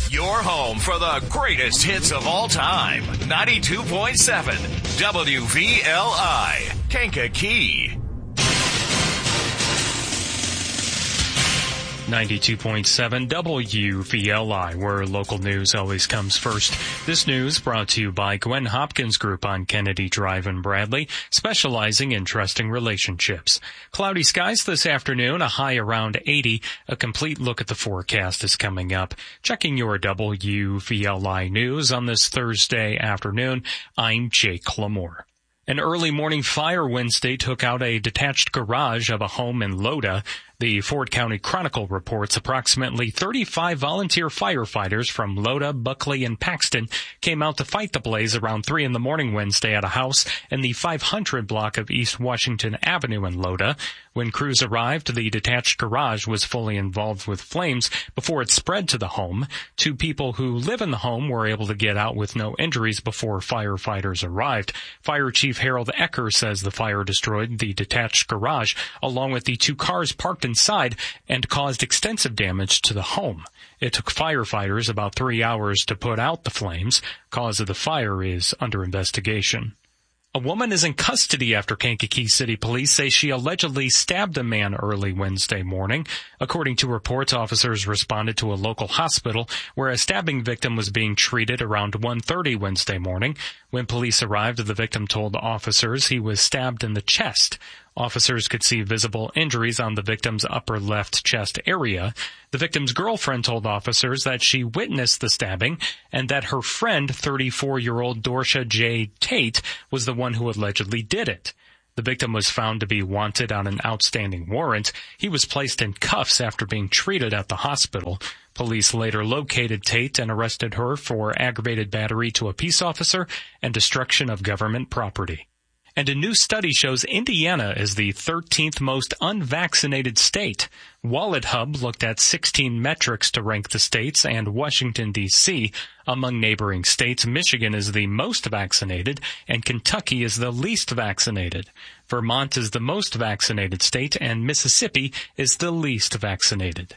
Your home for the greatest hits of all time. 92.7 WVLI, Kankakee. 92.7 WVLI, where local news always comes first. This news brought to you by Gwen Hopkins Group on Kennedy Drive in Bradley, specializing in trusting relationships. Cloudy skies this afternoon, a high around 80. A complete look at the forecast is coming up. Checking your WVLI news on this Thursday afternoon, I'm Jake Lamore. An early morning fire Wednesday took out a detached garage of a home in Loda. The Ford County Chronicle reports approximately 35 volunteer firefighters from Loda, Buckley, and Paxton came out to fight the blaze around 3 a.m. Wednesday at a house in the 500 block of East Washington Avenue in Loda. When crews arrived, the detached garage was fully involved with flames before it spread to the home. 2 people who live in the home were able to get out with no injuries before firefighters arrived. Fire Chief Harold Ecker says the fire destroyed the detached garage along with the 2 cars parked inside and caused extensive damage to the home. It took firefighters about 3 hours to put out the flames. Cause of the fire is under investigation. A woman is in custody after Kankakee City Police say she allegedly stabbed a man early Wednesday morning. According to reports, officers responded to a local hospital where a stabbing victim was being treated around 1:30 Wednesday morning. When police arrived, the victim told officers he was stabbed in the chest. Officers could see visible injuries on the victim's upper left chest area. The victim's girlfriend told officers that she witnessed the stabbing and that her friend, 34-year-old Dorsha J. Tate, was the one who allegedly did it. The victim was found to be wanted on an outstanding warrant. He was placed in cuffs after being treated at the hospital. Police later located Tate and arrested her for aggravated battery to a peace officer and destruction of government property. And a new study shows Indiana is the 13th most unvaccinated state. Wallet Hub looked at 16 metrics to rank the states and Washington, D.C. Among neighboring states, Michigan is the most vaccinated and Kentucky is the least vaccinated. Vermont is the most vaccinated state and Mississippi is the least vaccinated.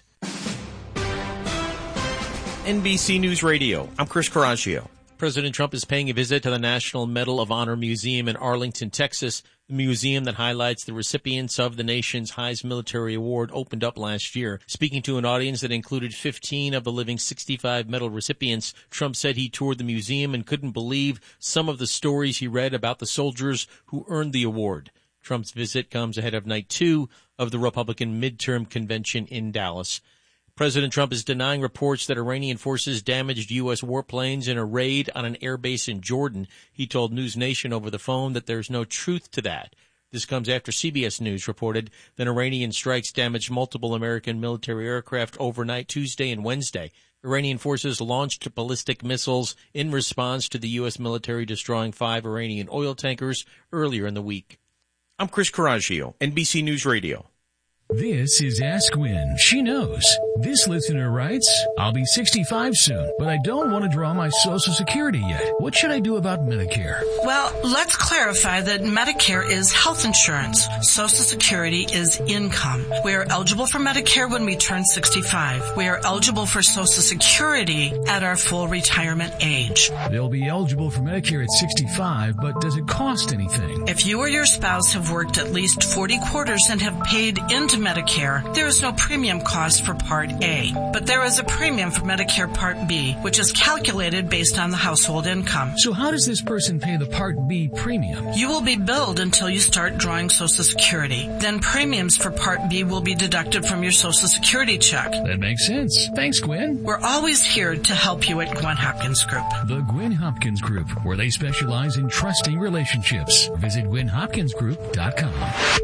NBC News Radio, I'm Chris Coraggio. President Trump is paying a visit to the National Medal of Honor Museum in Arlington, Texas. The museum that highlights the recipients of the nation's highest military award opened up last year. Speaking to an audience that included 15 of the living 65 medal recipients, Trump said he toured the museum and couldn't believe some of the stories he read about the soldiers who earned the award. Trump's visit comes ahead of night 2 of the Republican midterm convention in Dallas. President Trump is denying reports that Iranian forces damaged U.S. warplanes in a raid on an airbase in Jordan. He told News Nation over the phone that there's no truth to that. This comes after CBS News reported that Iranian strikes damaged multiple American military aircraft overnight Tuesday and Wednesday. Iranian forces launched ballistic missiles in response to the U.S. military destroying 5 Iranian oil tankers earlier in the week. I'm Chris Coraggio, NBC News Radio. This is Ask Gwen. She knows. This listener writes, I'll be 65 soon, but I don't want to draw my Social Security yet. What should I do about Medicare? Well, let's clarify that Medicare is health insurance. Social Security is income. We are eligible for Medicare when we turn 65. We are eligible for Social Security at our full retirement age. They'll be eligible for Medicare at 65, but does it cost anything? If you or your spouse have worked at least 40 quarters and have paid into Medicare, there is no premium cost for Part A, but there is a premium for Medicare Part B, which is calculated based on the household income. So how does this person pay the Part B premium? You will be billed until you start drawing Social Security. Then premiums for Part B will be deducted from your Social Security check. That makes sense. Thanks, Gwen. We're always here to help you at Gwen Hopkins Group. The Gwen Hopkins Group, where they specialize in trusting relationships. Visit GwenHopkinsGroup.com.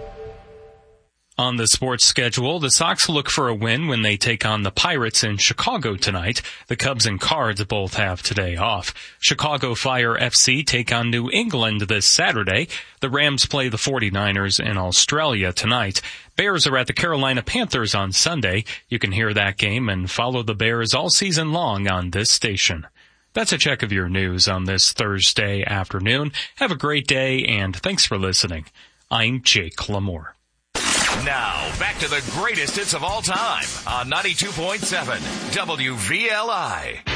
On the sports schedule, the Sox look for a win when they take on the Pirates in Chicago tonight. The Cubs and Cards both have today off. Chicago Fire FC take on New England this Saturday. The Rams play the 49ers in Australia tonight. Bears are at the Carolina Panthers on Sunday. You can hear that game and follow the Bears all season long on this station. That's a check of your news on this Thursday afternoon. Have a great day, and thanks for listening. I'm Jake Lamore. Now, back to the greatest hits of all time on 92.7 WVLI.